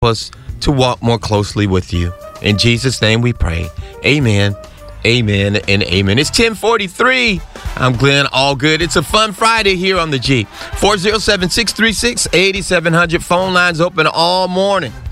us to walk more closely with you. In Jesus' name we pray. Amen, amen, and amen. It's 10:43. I'm Glenn Allgood. It's a fun Friday here on the G. 407-636-8700. Phone lines open all morning.